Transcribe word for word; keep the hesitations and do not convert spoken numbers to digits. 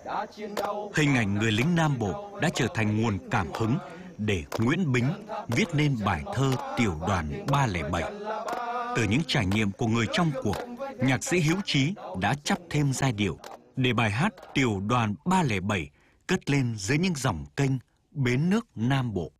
Hình ảnh người lính Nam Bộ đã trở thành nguồn cảm hứng để Nguyễn Bính viết nên bài thơ Tiểu đoàn ba không bảy. Từ những trải nghiệm của người trong cuộc, nhạc sĩ Hiếu Chí đã chắp thêm giai điệu để bài hát Tiểu đoàn ba không bảy cất lên dưới những dòng kênh bến nước Nam Bộ.